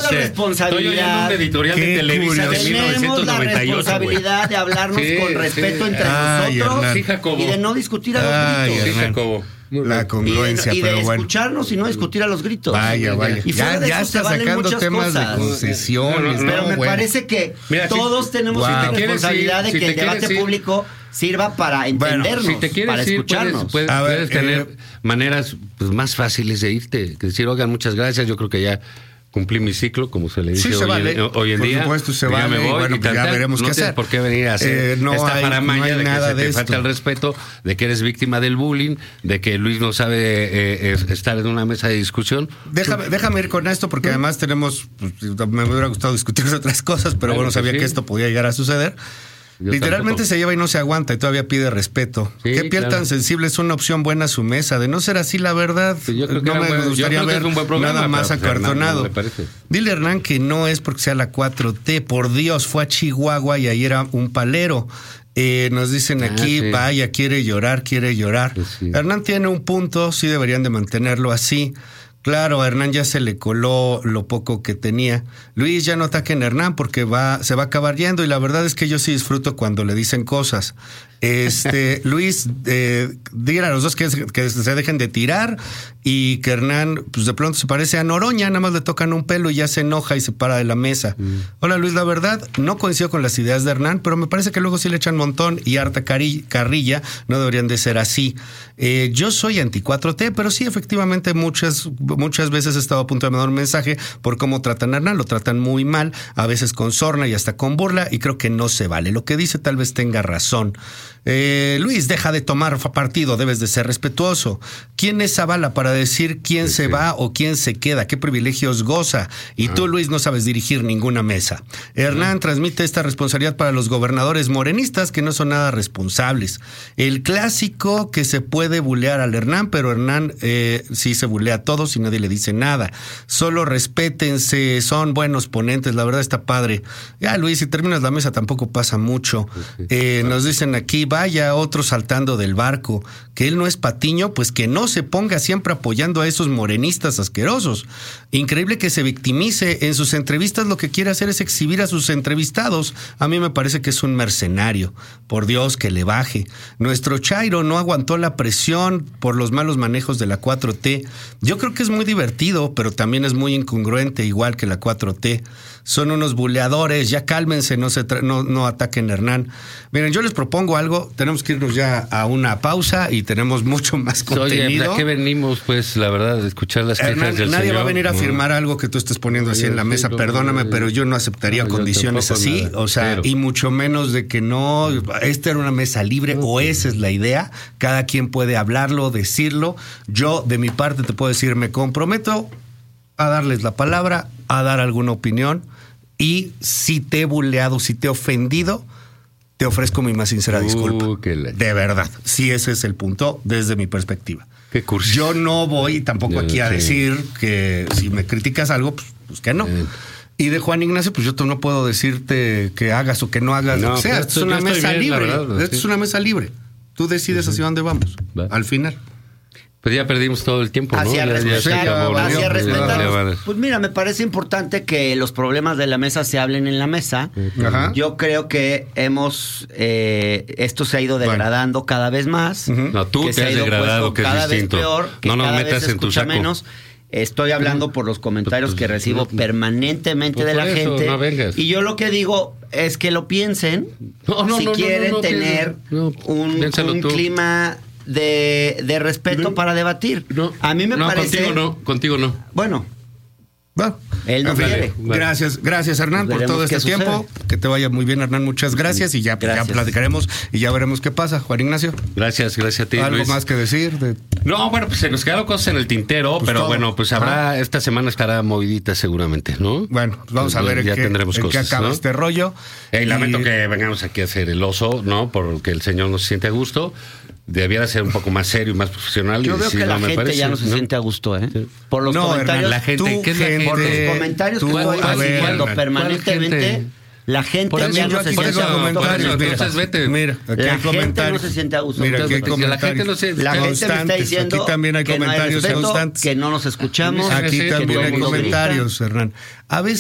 responsabilidad. Un editorial de Televisa de 1998. Tenemos la responsabilidad de hablarnos con respeto entre nosotros y de no discutir a los gritos. Sí, Jacobo. La congruencia, y de pero bueno. escucharnos y no discutir a los gritos. Vaya. Y Ya está sacando temas cosas. de concesiones. Pero me parece que todos tenemos la responsabilidad de que el debate público sirva para entendernos, si te quieres para escucharnos. Puedes tener maneras más fáciles de irte. Que decir, oigan, muchas gracias, yo creo que ya cumplí mi ciclo, como se le dice hoy en día. Por supuesto, se vale. Me voy, bueno, pues ya veremos qué hacer. No tienes por qué venir a hacer esta paramaya de que se te falta el respeto, de que eres víctima del bullying, de que Luis no sabe estar en una mesa de discusión. Déjame ir con esto, porque además tenemos... me hubiera gustado discutir otras cosas, pero bueno, sabía que esto podía llegar a suceder. Literalmente se lleva y no se aguanta y todavía pide respeto. ¿Qué piel tan sensible? Es una opción buena a su mesa. De no ser así, la verdad, yo creo que no me gustaría ver nada más acartonado. Dile, Hernán, que no es porque sea la 4T. Por Dios, fue a Chihuahua y ahí era un palero. Nos dicen aquí, vaya, quiere llorar. Hernán tiene un punto, sí deberían de mantenerlo así. Claro, a Hernán ya se le coló lo poco que tenía. Luis, ya no ataquen a Hernán porque se va a acabar yendo, y la verdad es que yo sí disfruto cuando le dicen cosas. Luis, digan a los dos que se dejen de tirar, y que Hernán, pues de pronto se parece a Noroña, nada más le tocan un pelo y ya se enoja y se para de la mesa. Hola Luis, la verdad, no coincido con las ideas de Hernán, pero me parece que luego sí le echan montón y harta carrilla, no deberían de ser así. Yo soy anti 4T, pero sí, efectivamente, muchas veces he estado a punto de mandar un mensaje por cómo tratan a Hernán, lo tratan muy mal, a veces con sorna y hasta con burla, y creo que no se vale. Lo que dice tal vez tenga razón. Luis, deja de tomar partido, debes de ser respetuoso. ¿Quién es Zavala para decir quién se va o quién se queda? ¿Qué privilegios goza? Y tú, Luis, no sabes dirigir ninguna mesa. Hernán transmite esta responsabilidad para los gobernadores morenistas que no son nada responsables. El clásico que se puede bulear al Hernán, pero Hernán sí se bulea a todos y nadie le dice nada. Solo respétense, son buenos ponentes, la verdad está padre. Ya, Luis, si terminas la mesa tampoco pasa mucho. Nos dicen aquí, vaya, otro saltando del barco, que él no es Patiño, pues que no se ponga siempre apoyando a esos morenistas asquerosos. Increíble que se victimice. En sus entrevistas lo que quiere hacer es exhibir a sus entrevistados. A mí me parece que es un mercenario. Por Dios, que le baje. Nuestro Chairo no aguantó la presión por los malos manejos de la 4T. Yo creo que es muy divertido, pero también es muy incongruente, igual que la 4T. Son unos buleadores, ya cálmense, no ataquen a Hernán. Miren, yo les propongo algo, tenemos que irnos ya a una pausa y tenemos mucho más contenido. Oye, ¿a qué venimos, pues, la verdad, de escuchar las quejas del señor? Nadie va a venir a firmar algo que tú estés poniendo así en la mesa, perdóname, pero yo no aceptaría condiciones así, nada, o sea, y mucho menos de que no, esta era una mesa libre, o esa es la idea, cada quien puede hablarlo, decirlo. Yo, de mi parte, te puedo decir, me comprometo a darles la palabra, a dar alguna opinión, y si te he buleado, si te he ofendido, te ofrezco mi más sincera disculpa. De verdad, sí, ese es el punto desde mi perspectiva. Qué cursi. Yo no voy tampoco aquí a decir que si me criticas algo, pues que no. Y de Juan Ignacio, pues yo no puedo decirte que hagas o que no hagas lo que sea. Esto es una mesa libre. Esto es una mesa libre. Tú decides hacia dónde vamos, al final. Pues ya perdimos todo el tiempo, ¿no? Hacia respetar. Pues mira, me parece importante que los problemas de la mesa se hablen en la mesa. Ajá. Yo creo que esto se ha ido degradando cada vez más. No, tú te has degradado, que es cada distinto. Vez peor, que no nos cada metas vez en tu saco. Menos. Estoy hablando por los comentarios que recibo permanentemente de la gente. No vengas. Y yo lo que digo es que lo piensen. Si quieren tener un clima de respeto para debatir. A mí me parece... Contigo no. Bueno, él no quiere. Gracias Hernán, por todo este tiempo. Que te vaya muy bien, Hernán, muchas gracias. Y ya platicaremos y ya veremos qué pasa. Juan Ignacio. Gracias a ti, ¿Algo Luis. más que decir? No, bueno, pues se nos quedaron cosas en el tintero, pues pero todo. Bueno, pues habrá, esta semana estará movidita seguramente, ¿no? Bueno, pues vamos a ver en qué acaba este rollo. Lamento que vengamos aquí a hacer el oso, ¿no? Porque el señor no se siente a gusto. Debiera ser un poco más serio y más profesional. Yo veo que la gente ya no se siente a gusto, ¿eh? Por los comentarios. La gente, por los comentarios que estoy haciendo permanentemente. La gente ya no se siente a gusto. Entonces vete. Mira, aquí hay comentarios. No se siente a gusto. Mira, aquí hay comentarios. La gente me está diciendo aquí también hay comentarios constantes. Que no nos escuchamos. Aquí también hay comentarios, Hernán. A veces